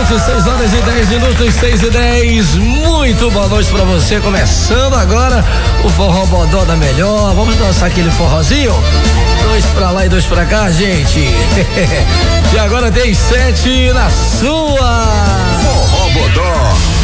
noite, 6 horas e 10 minutos, 6 e 10. Muito boa noite pra você. Começando agora o Forró Bodó da Melhor. Vamos dançar aquele forrozinho? 2 pra lá e 2 pra cá, gente. E agora tem 7 na sua. Forró Bodó